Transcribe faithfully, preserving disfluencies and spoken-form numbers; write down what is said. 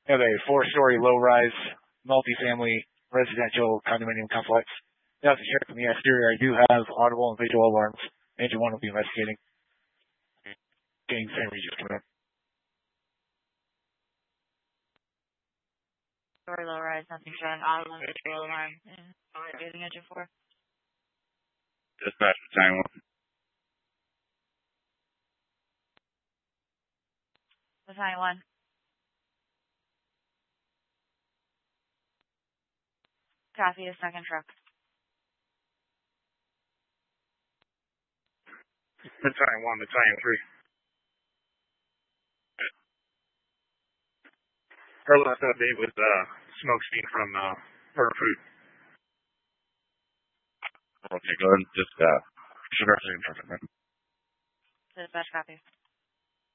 We have a four-story low-rise multifamily residential condominium complex. Now, to check from the exterior, I do have audible and visual alarms. Engine one will be investigating. Getting San Regis coming in. Story low rise, nothing showing audible and visual alarm. Using engine four. Dispatch battalion one. Battalion one. Copy, a second truck. Battalion one, Battalion three. Our last update was uh, smoke seen from uh, Burger Food. Okay, go ahead and just uh, should our second truck. Dispatch copy.